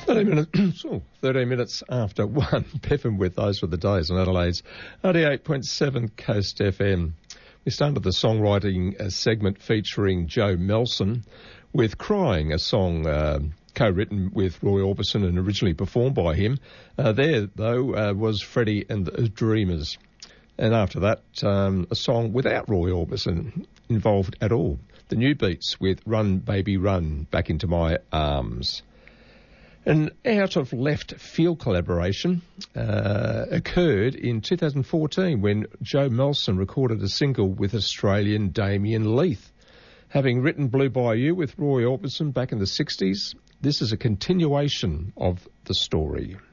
13 minutes after 1. Piffin with Those Were the Days on Adelaide's 88.7 Coast FM. We started the songwriting segment featuring Joe Melson with Crying, a song co-written with Roy Orbison and originally performed by him. There, though, was Freddie and the Dreamers. And after that, a song without Roy Orbison involved at all. The New Beats with Run Baby Run, Back Into My Arms. An out-of-left field collaboration occurred in 2014 when Joe Melson recorded a single with Australian Damien Leith. Having written Blue Bayou with Roy Orbison back in the 60s, this is a continuation of the story.